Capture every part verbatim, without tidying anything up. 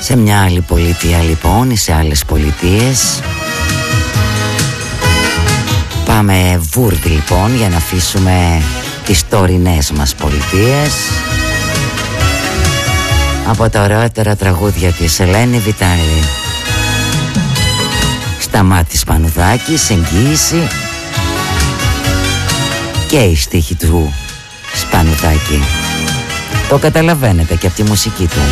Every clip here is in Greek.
Σε μια άλλη πολιτεία λοιπόν ή σε άλλες πολιτείες. Πάμε βούρδι λοιπόν για να αφήσουμε τις τωρινές μας πολιτείες. Από τα ωραιότερα τραγούδια της Ελένη Βιτάλη, Σταμάτης Πανουδάκης, Εγγύηση, και η στίχη του Σπανουδάκη. Το καταλαβαίνετε και από τη μουσική του.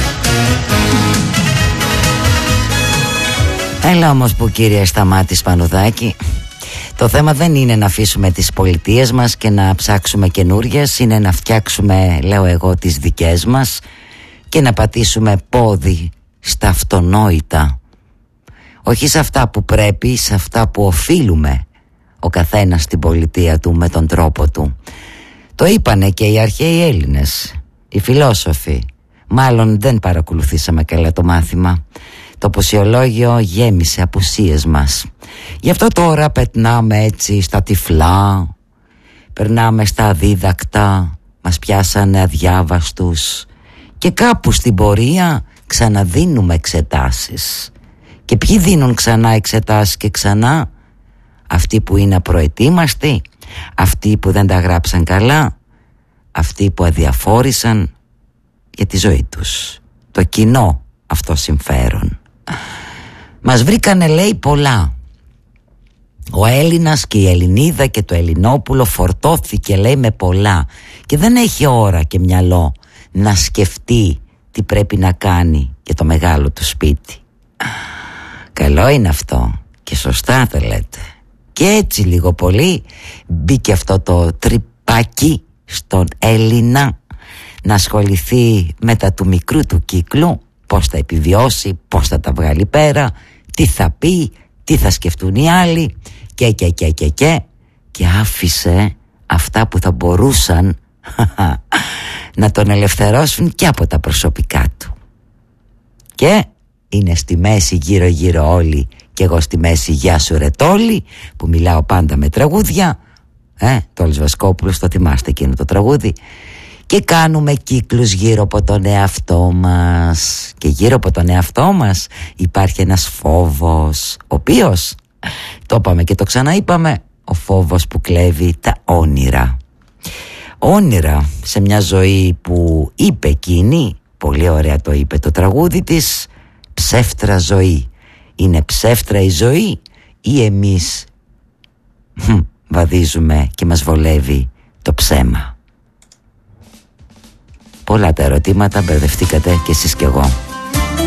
Έλα όμως που, κύριε Σταμάτη Σπανουδάκη, το θέμα δεν είναι να αφήσουμε τις πολιτείες μας και να ψάξουμε καινούριες, είναι να φτιάξουμε, λέω εγώ, τις δικές μας και να πατήσουμε πόδι στα αυτονόητα. Όχι σε αυτά που πρέπει, σε αυτά που οφείλουμε ο καθένας στην πολιτεία του με τον τρόπο του. Το είπανε και οι αρχαίοι Έλληνες, οι φιλόσοφοι. Μάλλον δεν παρακολουθήσαμε καλά το μάθημα. Το ποσιολόγιο γέμισε απουσίες μας. Γι' αυτό τώρα περνάμε έτσι στα τυφλά, περνάμε στα αδίδακτα, μας πιάσανε αδιάβαστους και κάπου στην πορεία ξαναδίνουμε εξετάσεις. Και ποιοι δίνουν ξανά εξετάσεις και ξανά? Αυτοί που είναι απροετοίμαστοι, αυτοί που δεν τα γράψαν καλά, αυτοί που αδιαφόρησαν για τη ζωή τους, το κοινό αυτό συμφέρον. Μας βρήκανε, λέει, πολλά. Ο Έλληνας και η Ελληνίδα και το Ελληνόπουλο φορτώθηκε, λέει, με πολλά και δεν έχει ώρα και μυαλό να σκεφτεί τι πρέπει να κάνει για το μεγάλο του σπίτι. Καλό είναι αυτό και σωστά θα λέτε. Και έτσι λίγο πολύ μπήκε αυτό το τρυπάκι στον Έλληνα να ασχοληθεί με τα του μικρού του κύκλου, πώς θα επιβιώσει, πώς θα τα βγάλει πέρα, τι θα πει, τι θα σκεφτούν οι άλλοι και και και και και και άφησε αυτά που θα μπορούσαν να τον ελευθερώσουν και από τα προσωπικά του. Και είναι στη μέση γύρω γύρω όλοι και εγώ στη μέση, γεια σου ρε Τόλι, που μιλάω πάντα με τραγούδια. Ε, Τόλης Βασκόπουλος, το θυμάστε εκείνο το τραγούδι. Και κάνουμε κύκλους γύρω από τον εαυτό μας. Και γύρω από τον εαυτό μας υπάρχει ένας φόβος, ο οποίος, το είπαμε και το ξαναείπαμε, ο φόβος που κλέβει τα όνειρα. Όνειρα σε μια ζωή που είπε εκείνη, πολύ ωραία το είπε το τραγούδι της, ψεύτρα ζωή. Είναι ψεύτρα η ζωή ή εμείς βαδίζουμε και μας βολεύει το ψέμα? Πολλά τα ερωτήματα, μπερδευτήκατε κι εσείς κι εγώ.